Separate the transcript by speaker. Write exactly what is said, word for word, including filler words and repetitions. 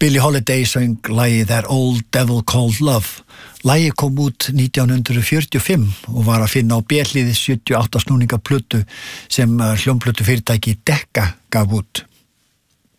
Speaker 1: Billie Holiday söng lagið That Old Devil Called Love. Lagið kom út nítján hundruð fjörutíu og fimm og var að finna á B-hliði sjötíu og átta snúninga plötu sem hljómplötu fyrirtæki Decca gaf út.